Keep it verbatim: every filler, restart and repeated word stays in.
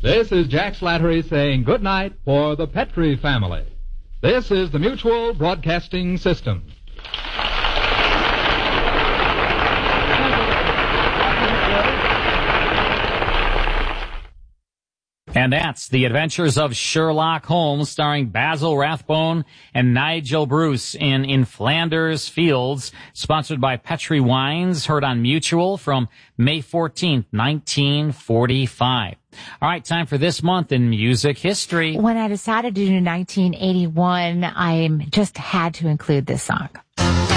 This is Jack Slattery saying good night for the Petrie family. This is the Mutual Broadcasting System. And that's The Adventures of Sherlock Holmes, starring Basil Rathbone and Nigel Bruce in In Flanders Fields, sponsored by Petrie Wines, heard on Mutual from May fourteenth, nineteen forty-five. All right, time for this month in music history. When I decided to do nineteen eighty-one, I just had to include this song.